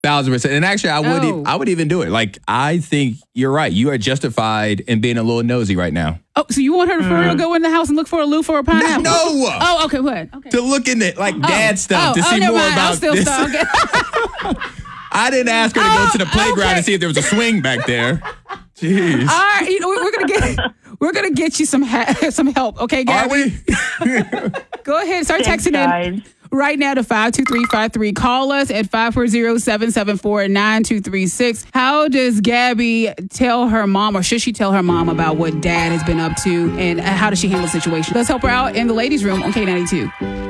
1,000%. And actually, I would even do it. Like, I think you're right. You are justified in being a little nosy right now. Oh, so you want her to for real go in the house and look for a loop for a pineapple? No. Oh, okay. What? Okay. To look in it like dad stuff to see never more mind. about I'm still this. stuck. I didn't ask her to go to the playground and see if there was a swing back there. Jeez. All right, we're gonna get you some help. Okay, Gabby? Are we? Go ahead, start texting in right now to 52353. Call us at 540-774-9236. How does Gabby tell her mom, or should she tell her mom about what dad has been up to, and how does she handle the situation? Let's help her out in the ladies' room on K92.